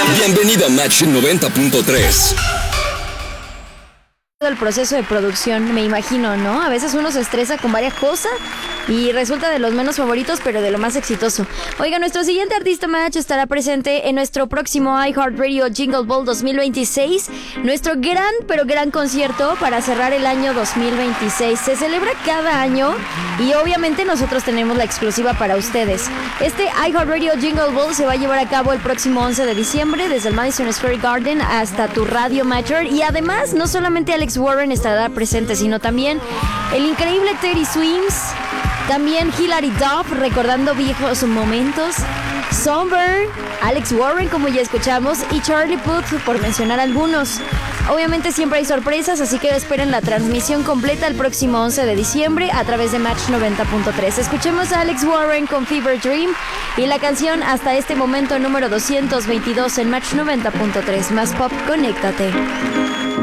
Bienvenido a Match 90.3. El proceso de producción, me imagino, ¿no? A veces uno se estresa con varias cosas y resulta de los menos favoritos, pero de lo más exitoso. Oiga, nuestro siguiente artista Match estará presente en nuestro próximo iHeartRadio Jingle Ball 2026, nuestro gran, pero gran concierto para cerrar el año 2026. Se celebra cada año y obviamente nosotros tenemos la exclusiva para ustedes. Este iHeartRadio Jingle Ball se va a llevar a cabo el próximo 11 de diciembre desde el Madison Square Garden hasta tu radio Matcher, y además no solamente Alex Warren estará presente, sino también el increíble Teddy Swims, también Hilary Duff recordando viejos momentos, Songbird, Alex Warren como ya escuchamos y Charlie Puth, por mencionar algunos. Obviamente siempre hay sorpresas, así que esperen la transmisión completa el próximo 11 de diciembre a través de Match 90.3. Escuchemos a Alex Warren con Fever Dream y la canción hasta este momento número 222 en Match 90.3. Más pop, conéctate.